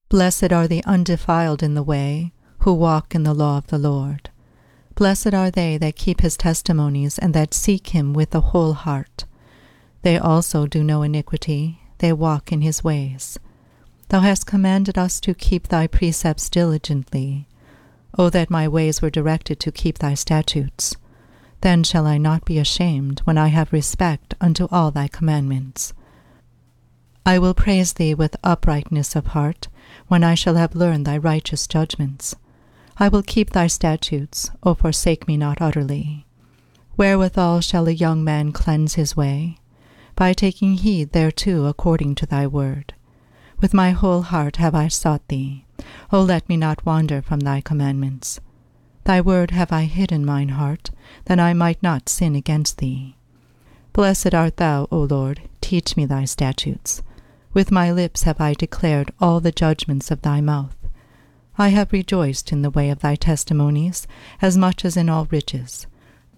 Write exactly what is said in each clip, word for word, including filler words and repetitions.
Blessed are the undefiled in the way, who walk in the law of the Lord. Blessed are they that keep his testimonies, and that seek him with the whole heart. They also do no iniquity, they walk in his ways. Thou hast commanded us to keep thy precepts diligently. O that my ways were directed to keep thy statutes! Then shall I not be ashamed, when I have respect unto all thy commandments. I will praise thee with uprightness of heart, when I shall have learned thy righteous judgments. I will keep thy statutes, O forsake me not utterly. Wherewithal shall a young man cleanse his way? By taking heed thereto according to thy word. With my whole heart have I sought thee. O let me not wander from thy commandments. Thy word have I hid in mine heart, that I might not sin against thee. Blessed art thou, O Lord, teach me thy statutes. With my lips have I declared all the judgments of thy mouth. I have rejoiced in the way of thy testimonies, as much as in all riches.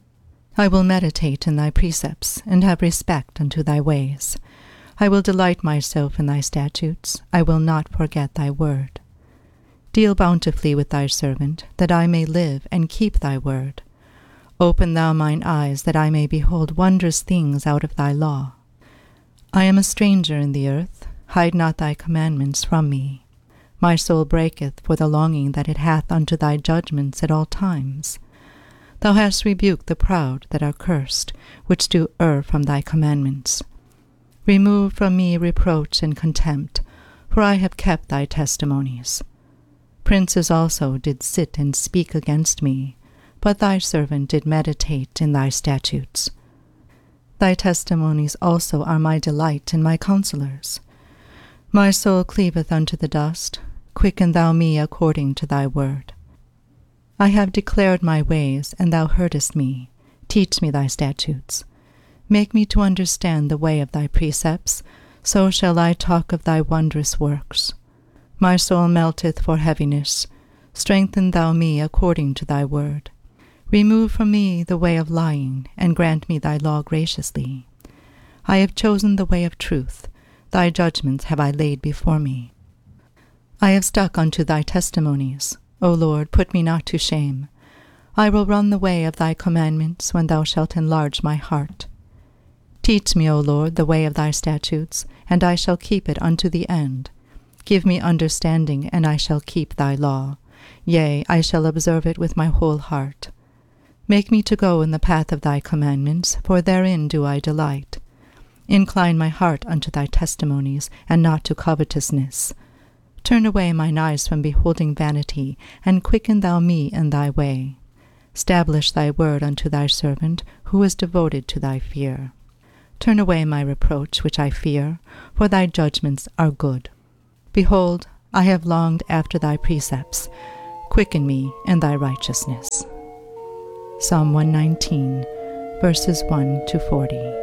I will meditate in thy precepts, and have respect unto thy ways. I will delight myself in thy statutes. I will not forget thy word. Deal bountifully with thy servant, that I may live and keep thy word. Open thou mine eyes, that I may behold wondrous things out of thy law. I am a stranger in the earth. Hide not thy commandments from me. My soul breaketh for the longing that it hath unto thy judgments at all times. Thou hast rebuked the proud that are cursed, which do err from thy commandments. Remove from me reproach and contempt, for I have kept thy testimonies. Princes also did sit and speak against me, but thy servant did meditate in thy statutes. Thy testimonies also are my delight and my counselors. My soul cleaveth unto the dust. Quicken thou me according to thy word. I have declared my ways, and thou heardest me. Teach me thy statutes. Make me to understand the way of thy precepts, so shall I talk of thy wondrous works. My soul melteth for heaviness. Strengthen thou me according to thy word. Remove from me the way of lying, and grant me thy law graciously. I have chosen the way of truth. Thy judgments have I laid before me. I have stuck unto thy testimonies. O Lord, put me not to shame. I will run the way of thy commandments when thou shalt enlarge my heart. Teach me, O Lord, the way of thy statutes, and I shall keep it unto the end. Give me understanding, and I shall keep thy law. Yea, I shall observe it with my whole heart. Make me to go in the path of thy commandments, for therein do I delight. Incline my heart unto thy testimonies, and not to covetousness. Turn away mine eyes from beholding vanity, and quicken thou me in thy way. Stablish thy word unto thy servant, who is devoted to thy fear. Turn away my reproach which I fear, for thy judgments are good. Behold, I have longed after thy precepts. Quicken me in thy righteousness. Psalm one nineteen, verses one to forty.